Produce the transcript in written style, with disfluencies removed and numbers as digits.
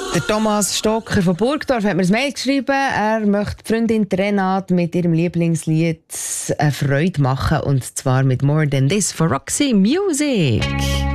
Der Thomas Stocker von Burgdorf hat mir ein Mail geschrieben. Er möchte die Freundin Renate mit ihrem Lieblingslied eine Freude machen. Und zwar mit «More Than This» von Roxy Music.